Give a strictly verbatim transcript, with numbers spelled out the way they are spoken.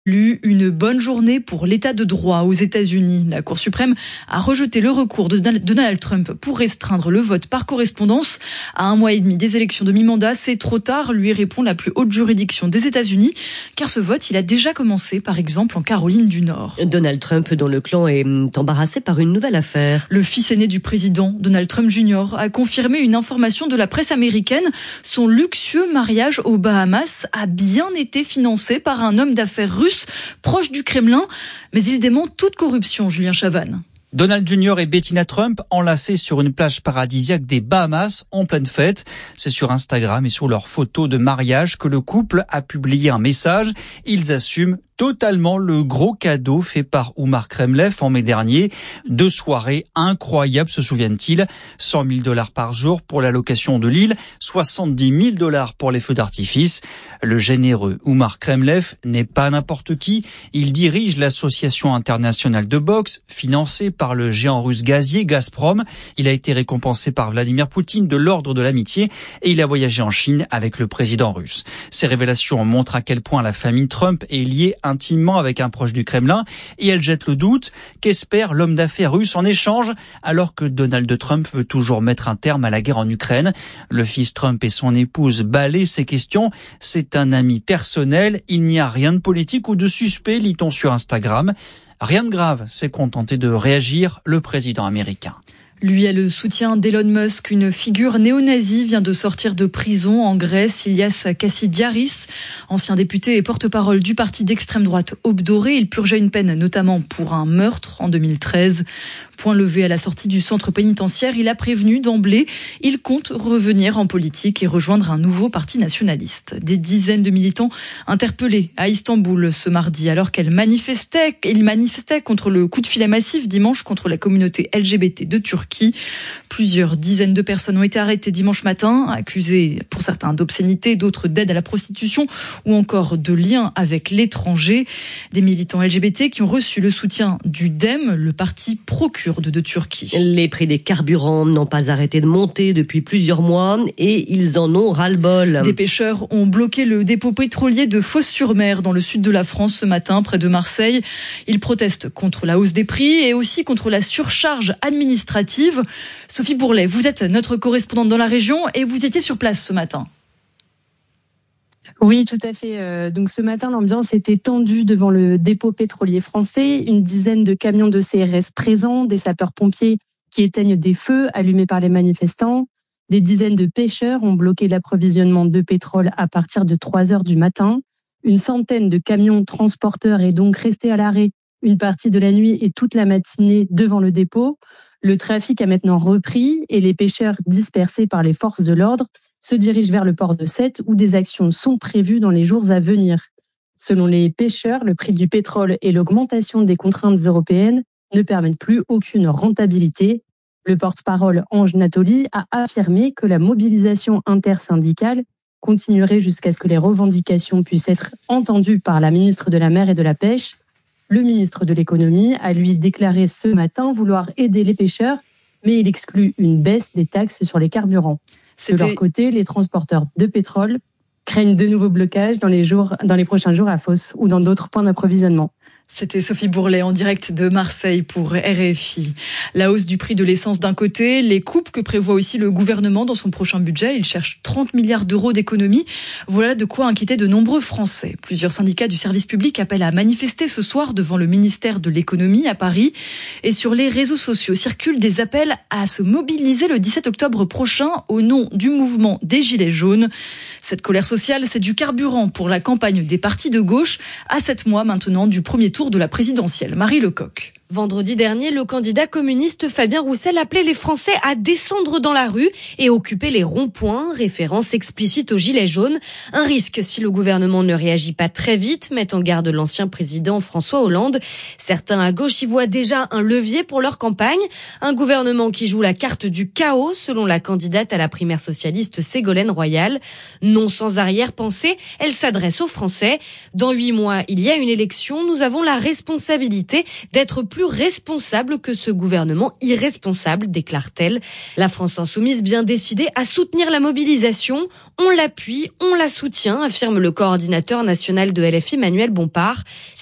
Une bonne journée pour l'état de droit aux États-Unis. La Cour suprême a rejeté le recours de Donald Trump pour restreindre le vote par correspondance à un mois et demi des élections de mi-mandat. C'est trop tard, lui répond la plus haute juridiction des États-Unis, car ce vote, il a déjà commencé, par exemple, en Caroline du Nord. Donald Trump, dont le clan est embarrassé par une nouvelle affaire. Le fils aîné du président, Donald Trump junior, a confirmé une information de la presse américaine. Son luxueux mariage aux Bahamas a bien été financé par un homme d'affaires russe proche du Kremlin, mais il dément toute corruption, Julien Chavannes. Donald junior et Bettina Trump enlacés sur une plage paradisiaque des Bahamas en pleine fête. C'est sur Instagram et sur leurs photos de mariage que le couple a publié un message. Ils assument totalement le gros cadeau fait par Oumar Kremlev en mai dernier. Deux soirées incroyables, se souviennent-ils. cent mille dollars par jour pour la location de l'île, soixante-dix mille dollars pour les feux d'artifice. Le généreux Oumar Kremlev n'est pas n'importe qui. Il dirige l'association internationale de boxe, financée par le géant russe gazier Gazprom. Il a été récompensé par Vladimir Poutine de l'ordre de l'amitié et il a voyagé en Chine avec le président russe. Ces révélations montrent à quel point la famille Trump est liée intimement avec un proche du Kremlin et elle jette le doute. Qu'espère l'homme d'affaires russe en échange alors que Donald Trump veut toujours mettre un terme à la guerre en Ukraine? Le fils Trump et son épouse balaient ces questions. C'est un ami personnel. Il n'y a rien de politique ou de suspect, lit-on sur Instagram. Rien de grave, s'est contenté de réagir le président américain. Lui a le soutien d'Elon Musk. Une figure néo-nazie vient de sortir de prison en Grèce. Ilias Kassidiaris, ancien député et porte-parole du parti d'extrême droite Aube Dorée. Il purgeait une peine notamment pour un meurtre en deux mille treize. Point levé à la sortie du centre pénitentiaire, il a prévenu d'emblée, il compte revenir en politique et rejoindre un nouveau parti nationaliste. Des dizaines de militants interpellés à Istanbul ce mardi alors qu'elles manifestaient, ils manifestaient contre le coup de filet massif dimanche contre la communauté L G B T de Turquie. Plusieurs dizaines de personnes ont été arrêtées dimanche matin, accusées pour certains d'obscénité, d'autres d'aide à la prostitution ou encore de liens avec l'étranger. Des militants L G B T qui ont reçu le soutien du D E M, le parti pro-kurde de Turquie. Les prix des carburants n'ont pas arrêté de monter depuis plusieurs mois et ils en ont ras-le-bol. Des pêcheurs ont bloqué le dépôt pétrolier de Fos-sur-Mer dans le sud de la France ce matin, près de Marseille. Ils protestent contre la hausse des prix et aussi contre la surcharge administrative. Sophie Bourlet, vous êtes notre correspondante dans la région et vous étiez sur place ce matin. Oui, tout à fait. Donc ce matin, l'ambiance était tendue devant le dépôt pétrolier français. Une dizaine de camions de C R S présents, des sapeurs-pompiers qui éteignent des feux allumés par les manifestants. Des dizaines de pêcheurs ont bloqué l'approvisionnement de pétrole à partir de trois heures du matin. Une centaine de camions transporteurs est donc resté à l'arrêt une partie de la nuit et toute la matinée devant le dépôt. Le trafic a maintenant repris et les pêcheurs dispersés par les forces de l'ordre se dirigent vers le port de Sète où des actions sont prévues dans les jours à venir. Selon les pêcheurs, le prix du pétrole et l'augmentation des contraintes européennes ne permettent plus aucune rentabilité. Le porte-parole Ange Natoli a affirmé que la mobilisation intersyndicale continuerait jusqu'à ce que les revendications puissent être entendues par la ministre de la Mer et de la Pêche. Le ministre de l'Économie a lui déclaré ce matin vouloir aider les pêcheurs, mais il exclut une baisse des taxes sur les carburants. C'était... De leur côté, les transporteurs de pétrole craignent de nouveaux blocages dans les jours, dans les prochains jours à Fos ou dans d'autres points d'approvisionnement. C'était Sophie Bourlet en direct de Marseille pour R F I. La hausse du prix de l'essence d'un côté, les coupes que prévoit aussi le gouvernement dans son prochain budget. Il cherche trente milliards d'euros d'économies. Voilà de quoi inquiéter de nombreux Français. Plusieurs syndicats du service public appellent à manifester ce soir devant le ministère de l'économie à Paris. Et sur les réseaux sociaux circulent des appels à se mobiliser le dix-sept octobre prochain au nom du mouvement des Gilets jaunes. Cette colère sociale, c'est du carburant pour la campagne des partis de gauche à sept mois maintenant du premier tour de la présidentielle. Marie Lecoq. Vendredi dernier, le candidat communiste Fabien Roussel appelait les Français à descendre dans la rue et occuper les ronds-points, référence explicite aux gilets jaunes. Un risque si le gouvernement ne réagit pas très vite, met en garde l'ancien président François Hollande. Certains à gauche y voient déjà un levier pour leur campagne. Un gouvernement qui joue la carte du chaos, selon la candidate à la primaire socialiste Ségolène Royal. Non sans arrière-pensée, elle s'adresse aux Français. Dans huit mois, il y a une élection. Nous avons la responsabilité d'être plus plus responsable que ce gouvernement irresponsable, déclare-t-elle. La France insoumise bien décidée à soutenir la mobilisation. On l'appuie, on la soutient, affirme le coordinateur national de L F I, Manuel Bompard.